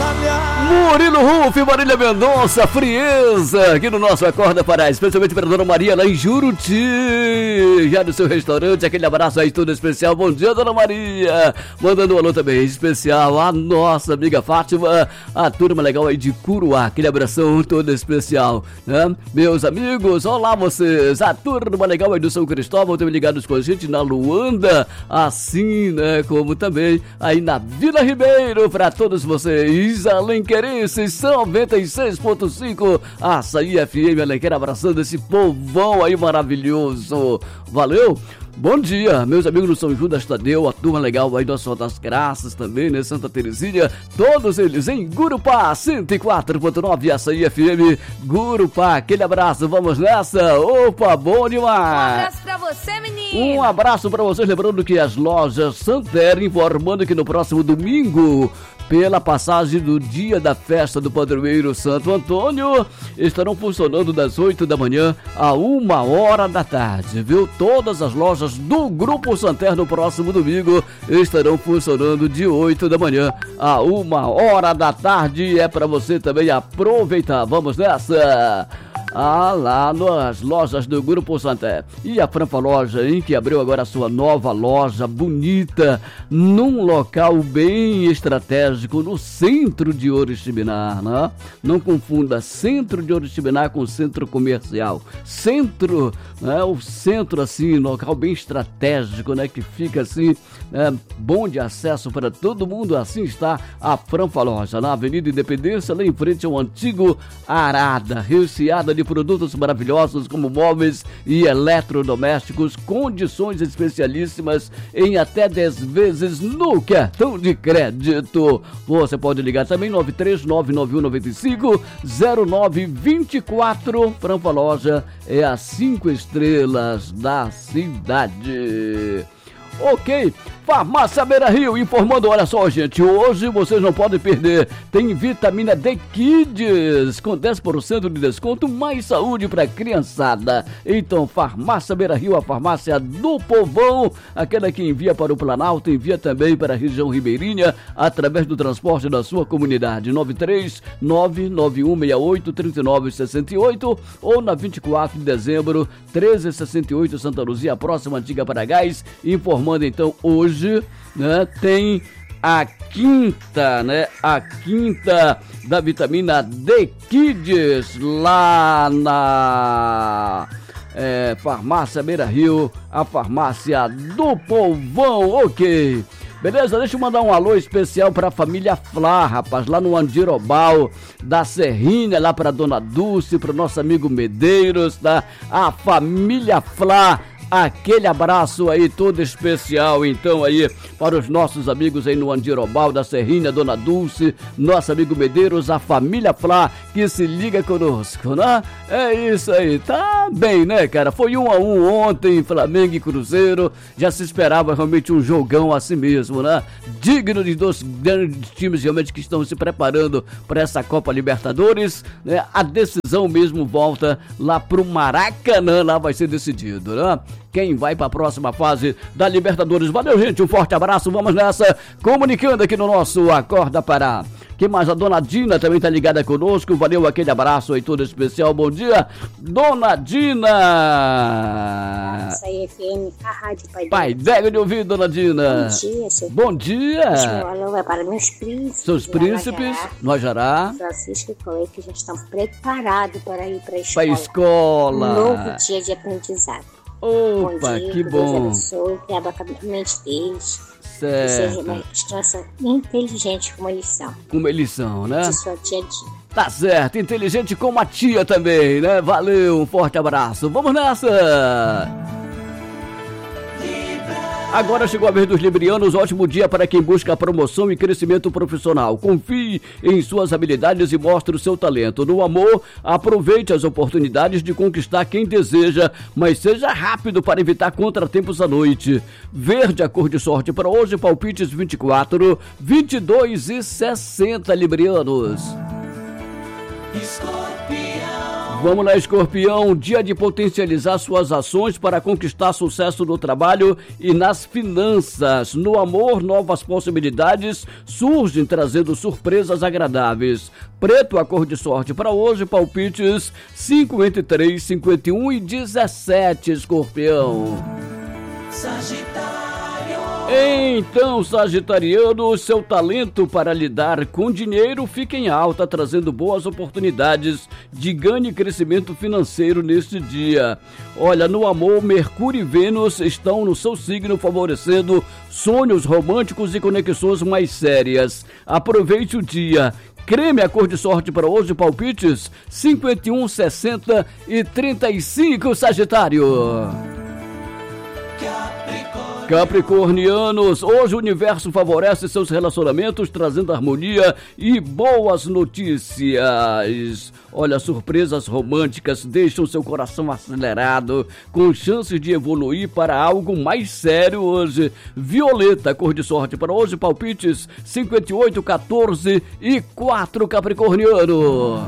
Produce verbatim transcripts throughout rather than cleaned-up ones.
Murilo Ruf, Marília Mendonça, frieza, aqui no nosso Acorda Pará, especialmente para a Dona Maria lá em Juruti, já no seu restaurante, aquele abraço aí todo especial. Bom dia, Dona Maria, mandando um alô também especial a nossa amiga Fátima, a turma legal aí de Curuá, aquele abração todo especial, né? Meus amigos, olá vocês, a turma legal aí do São Cristóvão, também ligados com a gente na Luanda, assim, né, como também aí na Vila Ribeiro, para todos vocês, alenquerenses, noventa e seis ponto cinco, Açaí F M, Alenquer, abraçando esse povão aí maravilhoso, valeu? Bom dia, meus amigos do São Judas Tadeu, a turma legal aí do Sol das Graças também, né, Santa Terezinha, todos eles em Gurupá, cento e quatro ponto nove, Açaí F M, Gurupá, aquele abraço, vamos nessa, opa, bom demais! Um abraço pra você, menino! Um abraço pra vocês, lembrando que as lojas Santer informando que no próximo domingo, pela passagem do dia da festa do padroeiro Santo Antônio, estarão funcionando das oito da manhã a uma hora da tarde, viu? Todas as lojas do Grupo Santer no próximo domingo estarão funcionando de oito da manhã a uma hora da tarde. É para você também aproveitar. Vamos nessa! Ah, lá nas lojas do Grupo Santer. E a Franfa Loja, hein, que abriu agora a sua nova loja bonita, num local bem estratégico, no centro de Oriximiná, né? Não confunda centro de Oriximiná com centro comercial. Centro, né? O centro, assim, local bem estratégico, né? Que fica, assim, né? Bom de acesso para todo mundo. Assim está a Franfa Loja, na Avenida Independência, lá em frente ao antigo Arada, recheada de produtos maravilhosos como móveis e eletrodomésticos, condições especialíssimas em até dez vezes no cartão de crédito. Você pode ligar também nove três nove nove um nove cinco zero nove dois quatro. Franfa Loja é as cinco estrelas da cidade. Ok, Farmácia Beira Rio informando, olha só, gente, hoje vocês não podem perder, tem vitamina D Kids com dez por cento de desconto, mais saúde para criançada. Então, Farmácia Beira Rio, a farmácia do povão, aquela que envia para o Planalto, envia também para a região ribeirinha, através do transporte da sua comunidade, nove três nove nove um seis oito três nove seis oito ou na vinte e quatro de dezembro, treze sessenta e oito, Santa Luzia, próxima Antiga Paragás, informando então hoje, né, tem a quinta, né, a quinta da vitamina D Kids lá na é, Farmácia Beira Rio, a farmácia do povão, ok. Beleza? Deixa eu mandar um alô especial para a família Flá, rapaz, lá no Andirobal da Serrinha, lá para Dona Dulce, para o nosso amigo Medeiros, tá? A família Flá. Aquele abraço aí todo especial, então, aí, para os nossos amigos aí no Andirobal, da Serrinha, Dona Dulce, nosso amigo Medeiros, a família Flá, que se liga conosco, né? É isso aí, tá bem, né, cara? Foi um a um ontem, Flamengo e Cruzeiro, já se esperava realmente um jogão assim mesmo, né? Digno de dois grandes times realmente que estão se preparando para essa Copa Libertadores, né? A decisão mesmo volta lá pro Maracanã, lá vai ser decidido, né? Quem vai para a próxima fase da Libertadores. Valeu, gente, um forte abraço, vamos nessa, comunicando aqui no nosso Acorda Pará. Quem mais? A Dona Dina também tá ligada conosco, valeu, aquele abraço aí todo especial, bom dia, Dona Dina. Açaí F M, a rádio Pai Dega. Pai Dega de ouvir, Dona Dina. Bom dia, seu. Bom dia. Meu alô vai para meus príncipes. Seus príncipes, no Ajará. Francisco e Chloe, que já estão preparados para ir para a escola. Para a escola. Um novo dia de aprendizado. Opa, bom dia, que Deus bom. abençoe, que abra a mente deles. Certo. Que seja uma criança inteligente como eles são. Como eles são, né? De sua dia a dia. Tá certo, inteligente como a tia também, né? Valeu, um forte abraço. Vamos nessa! Agora chegou a vez dos librianos, ótimo dia para quem busca promoção e crescimento profissional. Confie em suas habilidades e mostre o seu talento. No amor, aproveite as oportunidades de conquistar quem deseja, mas seja rápido para evitar contratempos à noite. Verde, a cor de sorte para hoje, palpites vinte e quatro, vinte e dois e sessenta, librianos. Escorpião. Vamos lá, Escorpião, dia de potencializar suas ações para conquistar sucesso no trabalho e nas finanças. No amor, novas possibilidades surgem trazendo surpresas agradáveis. Preto, a cor de sorte para hoje, palpites cinquenta e três, cinquenta e um e dezessete, Escorpião. Sagitário. Então, sagitariano, seu talento para lidar com dinheiro fica em alta, trazendo boas oportunidades de ganho e crescimento financeiro neste dia. Olha, no amor, Mercúrio e Vênus estão no seu signo, favorecendo sonhos românticos e conexões mais sérias. Aproveite o dia. Creme, a cor de sorte para hoje, palpites cinquenta e um, sessenta e trinta e cinco, Sagitário. Capricornianos, hoje o universo favorece seus relacionamentos, trazendo harmonia e boas notícias. Olha, surpresas românticas deixam seu coração acelerado, com chances de evoluir para algo mais sério hoje. Violeta, cor de sorte para hoje, palpites cinquenta e oito, quatorze e quatro, Capricorniano.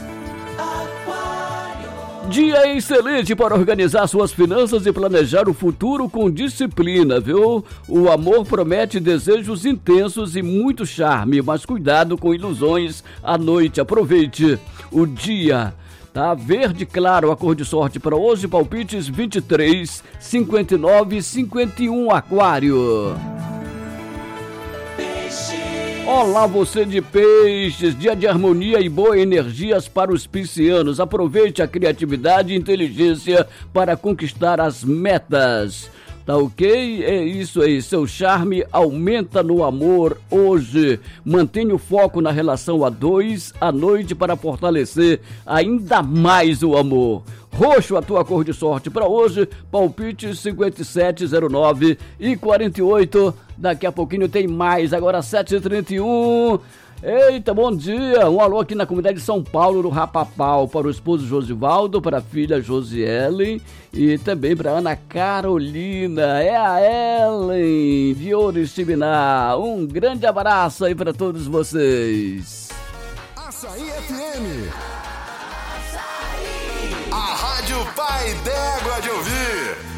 Dia excelente para organizar suas finanças e planejar o futuro com disciplina, viu? O amor promete desejos intensos e muito charme, mas cuidado com ilusões à noite. Aproveite o dia. Tá verde claro, a cor de sorte para hoje, palpites vinte e três, cinquenta e nove e cinquenta e um, Aquário. Olá, você de peixes, dia de harmonia e boas energias para os piscianos. Aproveite a criatividade e inteligência para conquistar as metas. Tá ok? É isso aí, seu charme aumenta no amor hoje. Mantenha o foco na relação a dois à noite para fortalecer ainda mais o amor. Roxo, a tua cor de sorte para hoje, palpite cinquenta e sete, zero nove e quarenta e oito. Daqui a pouquinho tem mais, agora sete e trinta e um. Eita, bom dia! Um alô aqui na comunidade de São Paulo, no Rapapau, para o esposo Josivaldo, para a filha Josielen e também para a Ana Carolina. É a Ellen de Oriximiná. Um grande abraço aí para todos vocês. Açaí F M. A Rádio Pai d'Égua de Ouvir.